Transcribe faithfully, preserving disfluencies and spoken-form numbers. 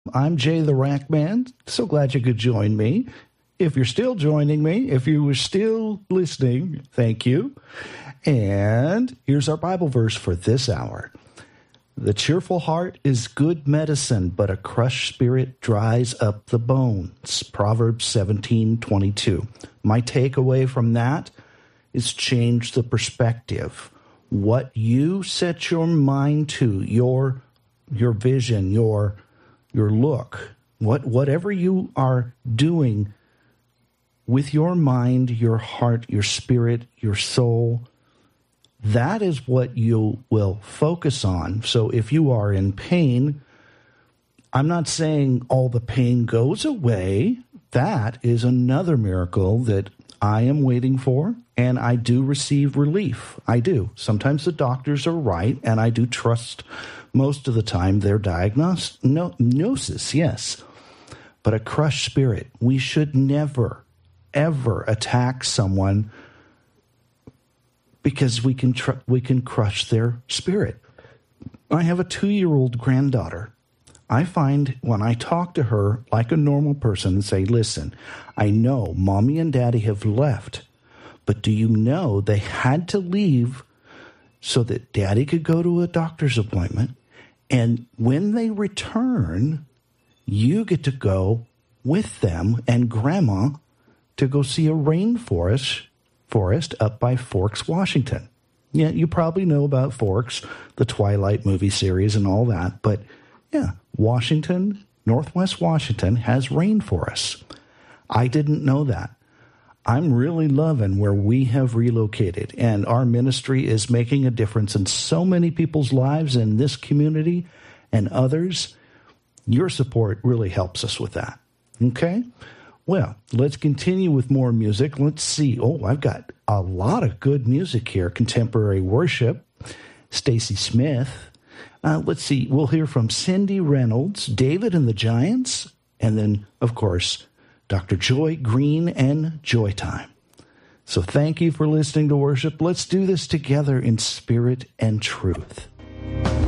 I'm Jay the Rack Man. So glad you could join me. If you're still joining me, if you were still listening, thank you. And here's our Bible verse for this hour. The cheerful heart is good medicine, but a crushed spirit dries up the bones. Proverbs seventeen twenty-two. My takeaway from that is change the perspective. What you set your mind to, your your vision, your your look, what whatever you are doing with your mind, your heart, your spirit, your soul, that is what you will focus on. So if you are in pain, I'm not saying all the pain goes away. That is another miracle that I am waiting for, and I do receive relief. I do. Sometimes the doctors are right, and I do trust most of the time their diagnosis, yes. But a crushed spirit, we should never, ever attack someone because we can tr- we can crush their spirit. I have a two-year-old granddaughter. I find when I talk to her like a normal person and say, listen, I know mommy and daddy have left, but do you know they had to leave so that daddy could go to a doctor's appointment? And when they return, you get to go with them and grandma to go see a rainforest forest up by Forks, Washington. Yeah, you probably know about Forks, the Twilight movie series and all that. But yeah, Washington, Northwest Washington has rainforests. I didn't know that. I'm really loving where we have relocated, and our ministry is making a difference in so many people's lives in this community and others. Your support really helps us with that. Okay? Well, let's continue with more music. Let's see. Oh, I've got a lot of good music here. Contemporary worship, Stacy Smith. Uh, let's see. We'll hear from Cindy Reynolds, David and the Giants, and then, of course, Doctor Joy Green and Joy Time. So thank you for listening to worship. Let's do this together in spirit and truth.